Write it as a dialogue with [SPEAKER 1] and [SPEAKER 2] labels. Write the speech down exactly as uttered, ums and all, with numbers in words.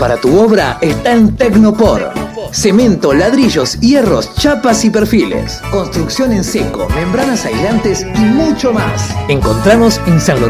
[SPEAKER 1] para tu obra está en Tecnopor. Cemento, ladrillos, hierros, chapas y perfiles. Construcción en seco, membranas aislantes y mucho más. Encontramos en San Lorenzo